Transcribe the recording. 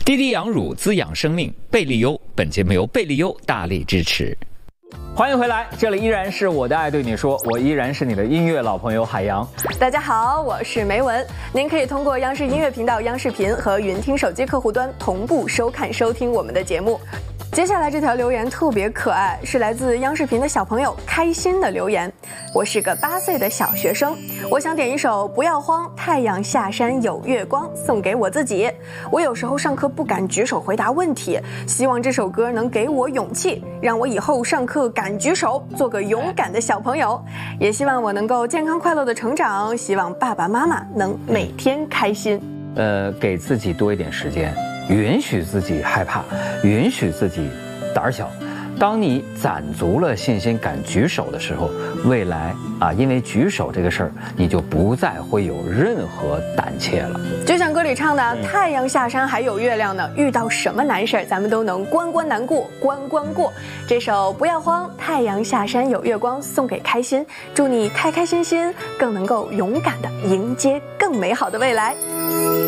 滴滴养乳滋养生命，贝利优。本节目由贝利优大力支持。欢迎回来，这里依然是我的爱对你说，我依然是你的音乐老朋友海洋。 大家好，我是梅文。您可以通过央视音乐频道央视频和云听手机客户端同步收看收听我们的节目。接下来这条留言特别可爱，是来自央视频的小朋友开心的留言。我是个8岁的小学生，我想点一首不要慌，太阳下山有月光，送给我自己。我有时候上课不敢举手回答问题，希望这首歌能给我勇气，让我以后上课敢举手，做个勇敢的小朋友。也希望我能够健康快乐的成长，希望爸爸妈妈能每天开心。 给自己多一点时间，允许自己害怕，允许自己胆小。当你攒足了信心敢举手的时候，未来因为举手这个事儿，你就不再会有任何胆怯了。 就像歌里唱的，太阳下山还有月亮呢，遇到什么难事咱们都能关关难过关关过。这首不要慌，太阳下山有月光，送给开心，祝你开开心心，更能够勇敢地迎接更美好的未来。